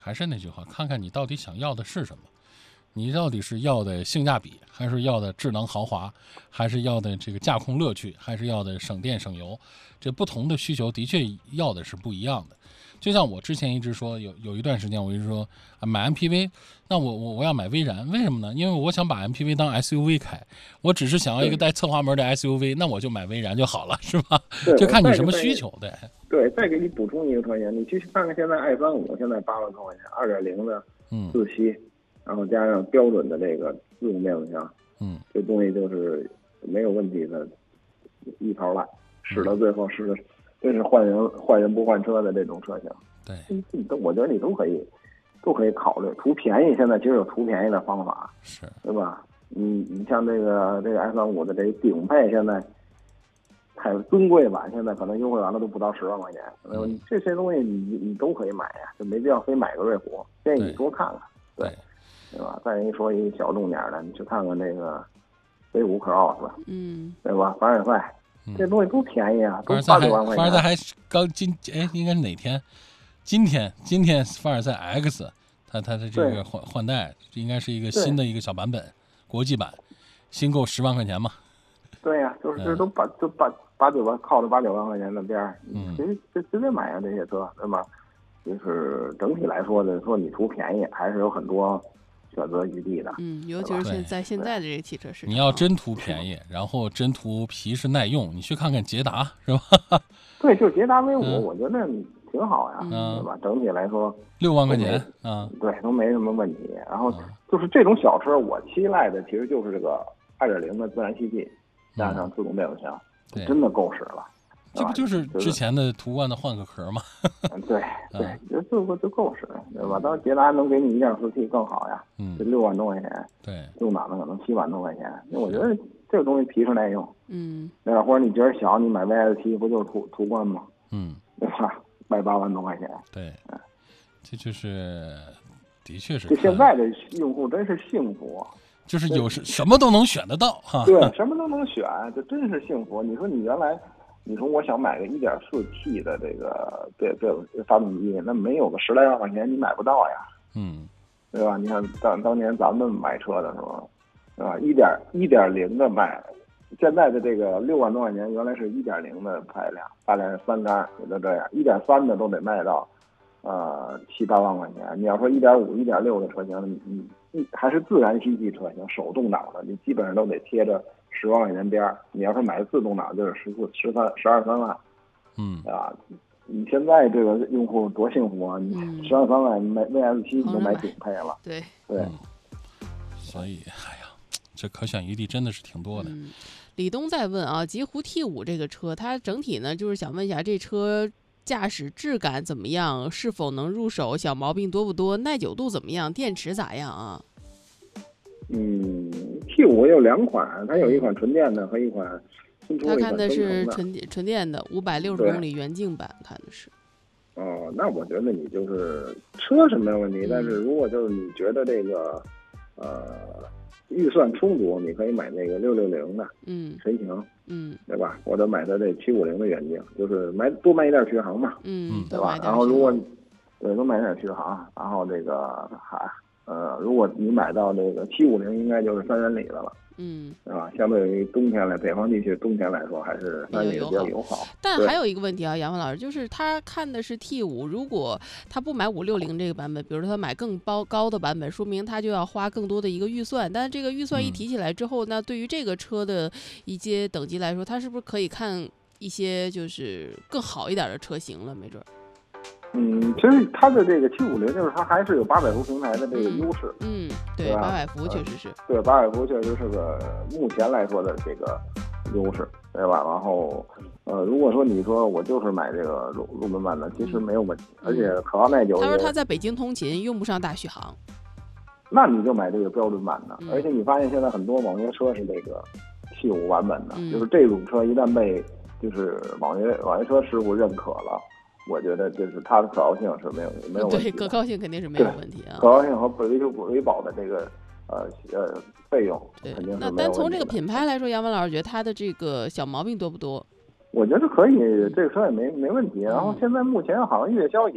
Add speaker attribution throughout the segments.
Speaker 1: 还是那句话，看看你到底想要的是什么。你到底是要的性价比，还是要的智能豪华，还是要的这个驾控乐趣，还是要的省电省油？这不同的需求的确要的是不一样的。就像我之前一直说，有一段时间我一直说买 MPV， 那我要买威然，为什么呢？因为我想把 MPV 当 SUV 开，我只是想要一个带侧滑门的 SUV， 那我就买威然就好了，是吧？就看你什么需求。
Speaker 2: 对，再给你补充一个车型，你去看看现在 i35，现在8万多块钱，2.0的自吸。然后加上标准的这个自动变速箱，这东西就是没有问题的，一套烂，使到最后是真是换人不换车的这种车型。
Speaker 1: 对，
Speaker 2: 我觉得你都可以考虑，图便宜，现在其实有图便宜的方法，
Speaker 1: 是，
Speaker 2: 对吧？你像这个 i35的这个顶配，现在太尊贵版，现在可能优惠完了都不到10万块钱，这些东西你都可以买呀，就没必要非买个瑞虎，建议你多看看，对吧？再说一个小众点的，你去看看这个 V5 Cross，对吧？凡尔赛，这东西都便宜啊，都8-9万块钱。
Speaker 1: 凡尔赛还刚应该是哪天？今天凡尔赛 X， 它的这个换代应该是一个新的一个小版本，国际版，新购10万块钱嘛。
Speaker 2: 对呀，就是这都8-9万，靠着8-9万块钱的边儿，随便买啊这些车，对吧？就是整体来说的，说你图便宜，还是有很多选择余地的，
Speaker 3: 尤其是在现在的这个汽车市场，
Speaker 1: 你要真图便宜，然后真图皮实耐用，你去看看捷达，是吧？
Speaker 2: 对，就捷达 V5，我觉得挺好呀，对吧？整体来说
Speaker 1: 6万块钱，
Speaker 2: 对，都没什么问题。然后就是这种小车，我期待的其实就是这个2.0的自然吸气加上自动变速箱，真的够使了。
Speaker 1: 这不就是之前的途观的换个壳吗？
Speaker 2: 对，就够使，对吧？当然捷达能给你 1.4T 更好呀，这6万多块钱，
Speaker 1: 对，
Speaker 2: 用档的可能7万多块钱，因为我觉得这个东西皮实耐用，对吧？或者你觉得小，你买 VS7 不就是途观吗？对吧？卖8万多块钱，
Speaker 1: 对，这就是的确是。
Speaker 2: 就现在的用户真是幸福，
Speaker 1: 就是有什么都能选得到哈。
Speaker 2: 对，什么都能选，这真是幸福。你说你原来。你说我想买个 1.4T 的这个这发动机，那没有个10来万块钱你买不到呀，对吧？你看当年咱们买车的时候，对吧？1.0的卖，现在的这个6万多块钱，原来是1.0的排量，大概是3缸也就这样，1.3的都得卖到7-8万块钱。你要说1.5、1.6的车型，你还是自然吸气车型，手动挡的，你基本上都得贴着10万块钱边儿。你要是买自动挡，就是12-13万，啊，你现在这个用户多幸福啊！你12-13万买 VS7 你都买顶配了，对，
Speaker 1: 所以这可选余地真的是挺多的。
Speaker 3: 李东在问啊，极狐 T5 这个车，它整体呢就是想问一下，这车驾驶质感怎么样？是否能入手？小毛病多不多？耐久度怎么样？电池咋样啊
Speaker 2: ？T5 有2款，它有一款纯电的和一款新出的。
Speaker 3: 他看的是纯电的560公里原镜版，看的是。
Speaker 2: 那我觉得你就是车是没有问题，但是如果就是你觉得这个预算充足，你可以买那个660的神行，对吧？或者买它这750的原镜，就是多买一点续航嘛，对吧？然后如果多买一点续航，然后这个如果你买到这个750，应该就是3元里的了，对吧？相对于冬天北方地区冬天来说，还是3元里比较友好。
Speaker 3: 但还有一个问题啊，杨帆老师，就是他看的是 T5，如果他不买560这个版本，比如说他买更高的版本，说明他就要花更多的一个预算。但是这个预算一提起来之后，那对于这个车的一些等级来说，他是不是可以看一些就是更好一点的车型了？没准。
Speaker 2: 其实它的这个750就是它还是有800伏平台的这个优势，
Speaker 3: 对，800伏确实是，
Speaker 2: 对，800伏确实是个目前来说的这个优势，对吧？然后如果说你说我就是买这个入门版的，其实没有问题，而且可靠耐久。
Speaker 3: 他说他在北京通勤用不上大续航，
Speaker 2: 那你就买这个标准版的，而且你发现现在很多网约车是这个T5版本的，就是这种车一旦被就是网约车师傅认可了。我觉得就是它的可靠性是没有问题的，
Speaker 3: 对，可靠性肯定是没有问题啊。
Speaker 2: 可靠性和维保的这个费用肯定是没有问题的。
Speaker 3: 那单从这个品牌来说，杨文老师觉得它的这个小毛病多不多？
Speaker 2: 我觉得可以，这个车也没问题。然后现在目前好像月销也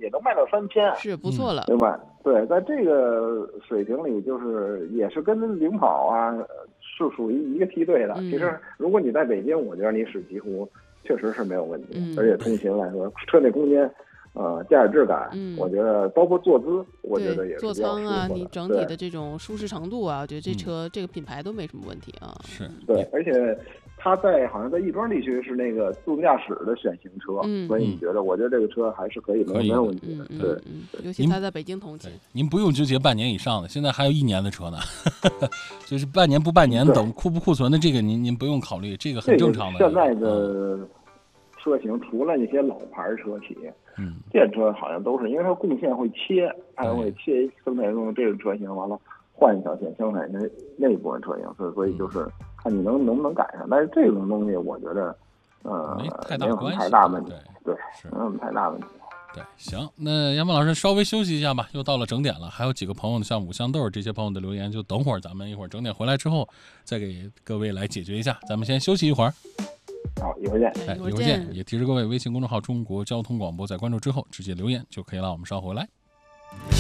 Speaker 2: 也能卖到3000，
Speaker 3: 是不错了，
Speaker 2: 对吧？对，在这个水平里，就是也是跟领跑啊是属于一个梯队的。其实如果你在北京，我觉得你使极狐确实是没有问题，而且通勤来说，车内空间。驾驶质感，我觉得包括坐姿，我觉得也是
Speaker 3: 座舱啊，你整体的这种舒适程度啊，我觉得这车这个品牌都没什么问题啊。
Speaker 1: 是
Speaker 2: 对，而且它好像在亦庄地区是那个自动驾驶的选型车，所以我觉得这个车还是可以没有问题的。对，
Speaker 3: 尤其它在北京通勤，
Speaker 1: 您不用纠结半年以上的，现在还有1年的车呢，就是半年不半年等库不库存的这个您不用考虑，这个很正常的。
Speaker 2: 现在的车型除了那些老牌车企，电车好像都是因为它供线会切，它会切生产用这个车型，完了换一条线生产那一部分车型，所以就是看你能不能赶上。但是这种东西我觉得
Speaker 1: 没太
Speaker 2: 大问题，对，
Speaker 1: 是
Speaker 2: 没有太大问题。
Speaker 1: 对，行，那杨帆老师稍微休息一下吧，又到了整点了，还有几个朋友像五香豆这些朋友的留言，就等会儿咱们一会儿整点回来之后再给各位来解决一下，咱们先休息一会儿。
Speaker 2: 好，一会儿见。
Speaker 1: 一会儿见。也提示各位，微信公众号中国交通广播，在关注之后直接留言就可以了。我们稍后回来。